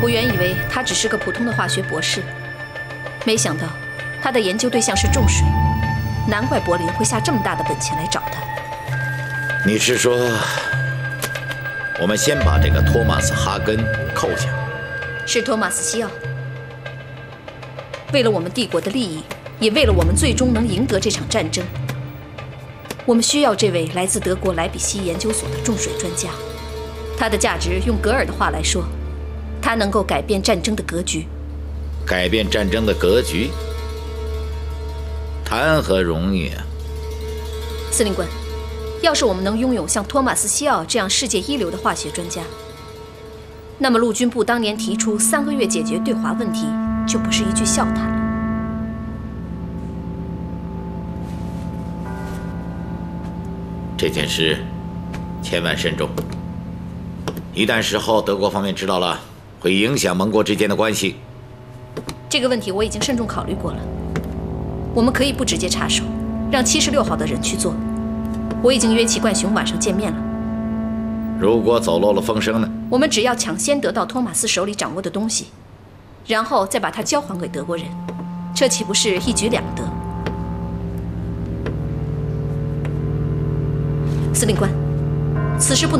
我原以为他只是个普通的化学博士，没想到他的研究对象是重水，难怪柏林会下这么大的本钱来找他。 你是说，我们先把这个托马斯·哈根扣下？ 是托马斯·西奥。为了我们帝国的利益，也为了我们最终能赢得这场战争，我们需要这位来自德国莱比锡研究所的重水专家。他的价值，用格尔的话来说，他能够改变战争的格局。 改变战争的格局，谈何容易啊！ 司令官，要是我们能拥有像托马斯·西奥这样世界一流的化学专家，那么陆军部当年提出3个月解决对华问题，就不是一句笑谈了。 这件事千万慎重，一旦事后德国方面知道了，会影响盟国之间的关系。 这个问题我已经慎重考虑过了，我们可以不直接插手，让76号的人去做。我已经约齐冠雄晚上见面了。 如果走漏了风声呢？ 我们只要抢先得到托马斯手里掌握的东西，然后再把它交还给德国人，这岂不是一举两得？司令官，此事不能